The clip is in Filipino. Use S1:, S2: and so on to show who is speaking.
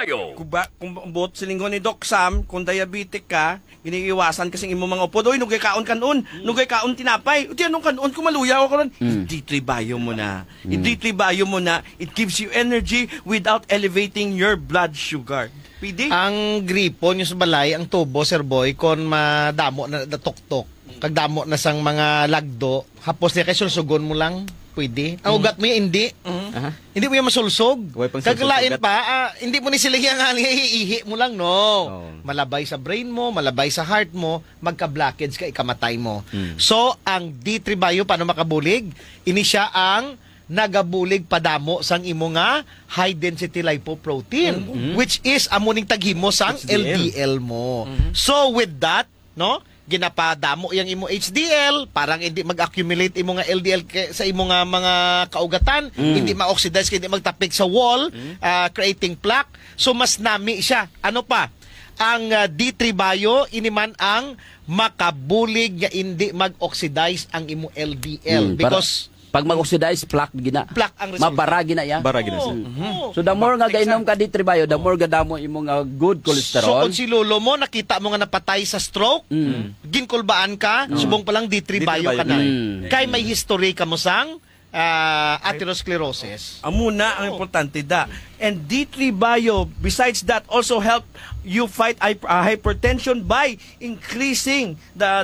S1: Bio.
S2: Kung bot sa linggo ni Doc Sam, kung diabetic ka, iniiwasan kasi imo mga upod. Oy, nugay kaon kanon, nugay kaon tinapay. Uti anong kanon, kumaluyaw ako ron. D3 Bio mo na. D3 Bio mo na. It gives you energy without elevating your blood sugar. PD?
S3: Ang gripo nyo sa balay, ang tubo, Sir Boy, kon madamo na natuktok, kagdamo na sang mga lagdo, hapos niya kay sulsugon mo lang, pwede. Ang ugat mo yan, hindi. Hindi mo yan masulsog. Kaglain pa, hindi mo ni sila yung ihi mo lang, no. Malabay sa brain mo, malabay sa heart mo, magka-blockage ka, ikamatay mo. So, ang D3 Bio, paano makabulig? Ini siya ang nagabulig padamo sang imo nga high density lipoprotein, which is amuning taghimo sang LDL mo. So, with that, no, ginapadamo yang imo HDL, parang hindi mag-accumulate imo nga LDL sa imo nga mga kaugatan, hindi ma-oxidize, hindi magtapik sa wall, creating plaque. So mas nami siya. Ano pa? Ang D3 Bio, iniman ang makabulig nga hindi mag-oxidize ang imo LDL. Because
S4: pag mag-oxidize, plaque gina.
S3: Plaque ang resulta.
S4: Mabara gina ya.
S1: Bara gina siya.
S4: So the more nga gainom ka D3 Bio, the more gadamo imo nga good
S3: So
S4: cholesterol.
S3: kung si lolo mo, nakita mo nga napatay sa stroke, ginkulbaan ka, subong palang D3 Bio ka na. Kay may history ka mo sang atherosclerosis.
S2: Amuna ang importante da. And D3 Bio, besides that, also help you fight hypertension by increasing the